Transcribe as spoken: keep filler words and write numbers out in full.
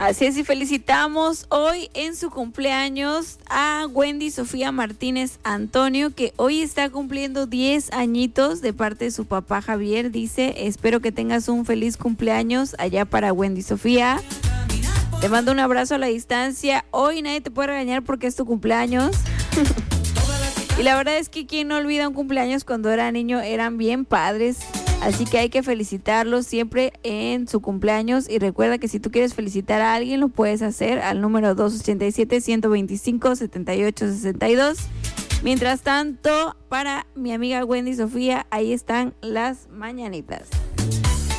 Así es, y felicitamos hoy en su cumpleaños a Wendy Sofía Martínez Antonio, que hoy está cumpliendo diez añitos de parte de su papá Javier. Dice, espero que tengas un feliz cumpleaños allá para Wendy Sofía. Te mando un abrazo a la distancia. Hoy nadie te puede regañar porque es tu cumpleaños. Y la verdad es que quien no olvida un cumpleaños cuando era niño eran bien padres. Así que hay que felicitarlos siempre en su cumpleaños. Y recuerda que si tú quieres felicitar a alguien, lo puedes hacer al número dos ochenta y siete, ciento veinticinco, setenta y ocho sesenta y dos. Mientras tanto, para mi amiga Wendy Sofía, ahí están las mañanitas.